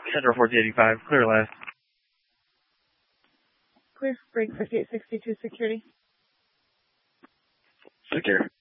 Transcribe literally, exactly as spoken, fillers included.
Central fourteen eighty-five, clear last. Clear, break fifty-eight sixty-two security. Secure.